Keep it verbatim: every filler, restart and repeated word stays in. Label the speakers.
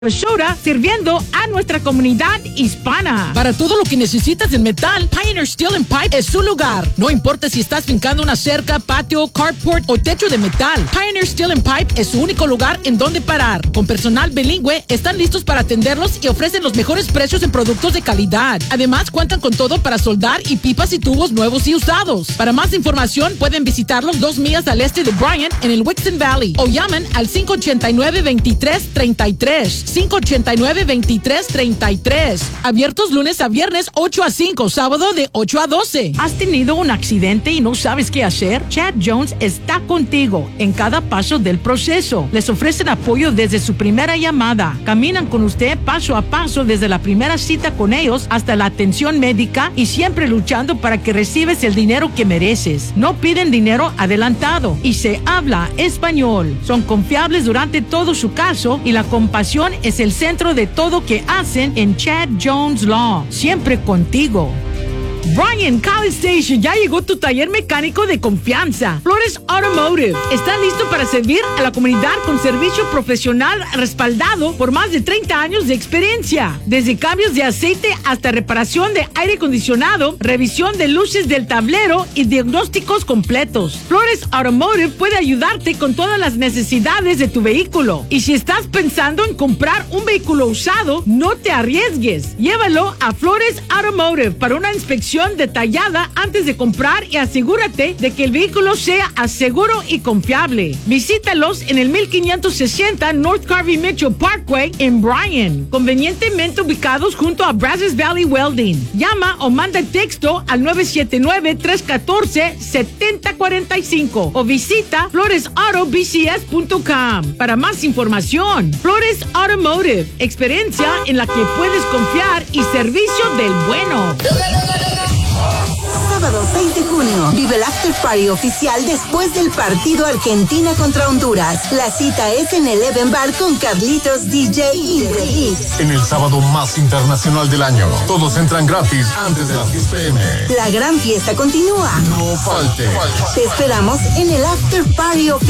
Speaker 1: Minnesota, sirviendo a nuestra comunidad hispana.
Speaker 2: Para todo lo que necesitas en metal, Pioneer Steel and Pipe es su lugar. No importa si estás fincando una cerca, patio, carport o techo de metal, Pioneer Steel and Pipe es su único lugar en donde parar. Con personal bilingüe, están listos para atenderlos y ofrecen los mejores precios en productos de calidad. Además, cuentan con todo para soldar y pipas y tubos nuevos y usados. Para más información, pueden visitarlos dos millas al este de Bryant, en el Wixon Valley, o llamen al cinco ocho nueve, veintitrés treinta y tres. cinco ocho nueve, veintitrés treinta y tres. Abiertos lunes a viernes ocho a cinco, sábado de ocho a doce.
Speaker 1: ¿Has tenido un accidente y no sabes qué hacer? Chad Jones está contigo en cada paso del proceso. Les ofrecen apoyo desde su primera llamada. Caminan con usted paso a paso desde la primera cita con ellos hasta la atención médica y siempre luchando para que recibes el dinero que mereces. No piden dinero adelantado y se habla español. Son confiables durante todo su caso y la compasión es el centro de todo que hacen en Chad Jones Law. Siempre contigo. Brian, College Station, ya llegó tu taller mecánico de confianza. Flores Automotive está listo para servir a la comunidad con servicio profesional respaldado por más de treinta años de experiencia. Desde cambios de aceite hasta reparación de aire acondicionado, revisión de luces del tablero y diagnósticos completos. Flores Automotive puede ayudarte con todas las necesidades de tu vehículo. Y si estás pensando en comprar un vehículo usado, no te arriesgues. Llévalo a Flores Automotive para una inspección detallada antes de comprar y asegúrate de que el vehículo sea seguro y confiable. Visítalos en el mil quinientos sesenta North Carvey Mitchell Parkway en Bryan, convenientemente ubicados junto a Brazos Valley Welding. Llama o manda texto al nueve siete nueve, tres uno cuatro, siete cero cuatro cinco o visita flores auto b c s punto com para más información. Flores Automotive, experiencia en la que puedes confiar y servicio del bueno.
Speaker 3: Sábado seis de junio, vive el after party oficial después del partido Argentina contra Honduras. La cita es en el Even Bar con Carlitos, D J y The Hits.
Speaker 4: En el sábado más internacional del año, todos entran gratis antes de las diez p m
Speaker 3: La gran fiesta continúa.
Speaker 4: No falte.
Speaker 3: Te esperamos en el after party oficial.